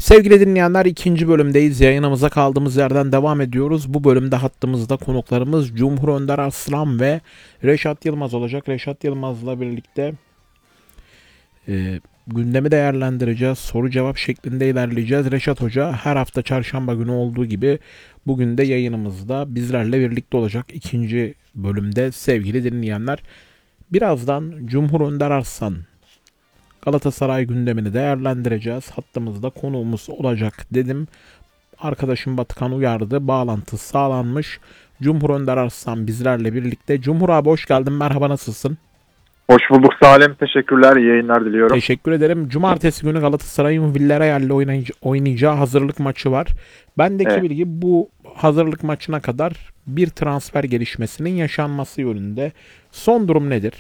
Sevgili dinleyenler, ikinci bölümdeyiz. Yayınımıza kaldığımız yerden devam ediyoruz. Bu bölümde hattımızda konuklarımız Cumhur Önder Arslan ve Reşat Yılmaz olacak. Reşat Yılmaz'la birlikte gündemi değerlendireceğiz. Soru cevap şeklinde ilerleyeceğiz. Reşat Hoca her hafta çarşamba günü olduğu gibi bugün de yayınımızda bizlerle birlikte olacak. İkinci bölümde sevgili dinleyenler, birazdan Cumhur Önder Arslan Galatasaray gündemini değerlendireceğiz. Hattımızda konuğumuz olacak dedim. Arkadaşım Batıkan uyardı. Bağlantı sağlanmış. Cumhur Önder Arslan bizlerle birlikte. Cumhur abi hoş geldin. Merhaba, nasılsın? Hoş bulduk Salim. Teşekkürler. İyi yayınlar diliyorum. Teşekkür ederim. Cumartesi günü Galatasaray'ın Villarreal'le oynayacağı hazırlık maçı var. Bendeki bilgi, bu hazırlık maçına kadar bir transfer gelişmesinin yaşanması yönünde. Son durum nedir?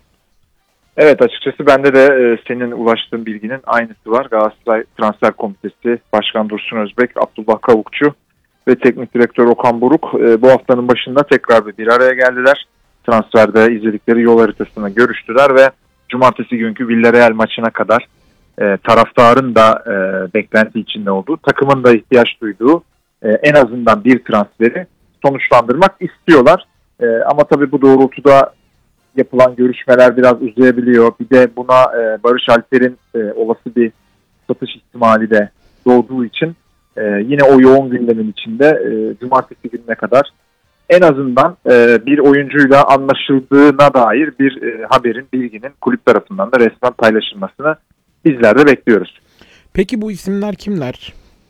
Evet, açıkçası bende de senin ulaştığın bilginin aynısı var. Galatasaray Transfer Komitesi Başkan Dursun Özbek, Abdullah Kavukçu ve Teknik Direktör Okan Buruk bu haftanın başında tekrar bir araya geldiler. Transferde izledikleri yol haritasını görüştüler ve cumartesi günkü Villarreal maçına kadar taraftarın da beklenti içinde olduğu, takımın da ihtiyaç duyduğu en azından bir transferi sonuçlandırmak istiyorlar. Ama tabii bu doğrultuda yapılan görüşmeler biraz uzayabiliyor. Bir de buna Barış Alper'in olası bir satış ihtimali de doğduğu için yine o yoğun gündemin içinde cumartesi gününe kadar en azından bir oyuncuyla anlaşıldığına dair bir haberin, bilginin kulüp tarafından da resmen paylaşılmasını bizler de bekliyoruz. Peki bu isimler kimler?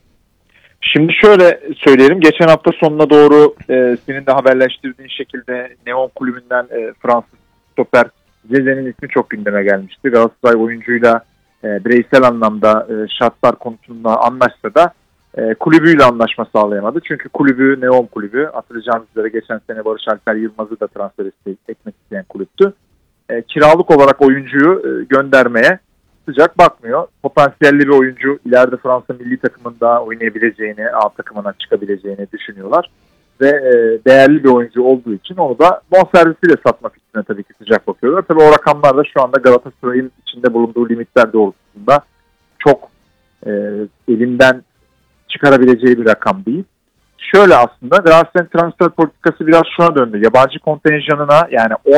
Şimdi şöyle söyleyelim. Geçen hafta sonuna doğru senin de haberleştirdiğin şekilde Neon kulübünden Fransız stoper Zeze'nin ismi çok gündeme gelmişti. Galatasaray oyuncuyla bireysel anlamda şartlar konusunda anlaşsa da kulübüyle anlaşma sağlayamadı. Çünkü kulübü Neon kulübü, hatırlayacağınız üzere geçen sene Barış Alper Yılmaz'ı da transfer etmek isteyen kulüptü. Kiralık olarak oyuncuyu göndermeye sıcak bakmıyor. Potansiyelli bir oyuncu, ileride Fransa milli takımında oynayabileceğini, A takımına çıkabileceğini düşünüyorlar. Ve değerli bir oyuncu olduğu için onu da bonservisiyle satmak için tabii ki sıcak bakıyorlar. Tabii o rakamlar da şu anda Galatasaray'ın içinde bulunduğu limitler doğrultusunda çok elinden çıkarabileceği bir rakam değil. Şöyle, aslında Galatasaray'ın transfer politikası biraz şuna döndü. Yabancı kontenjanına, yani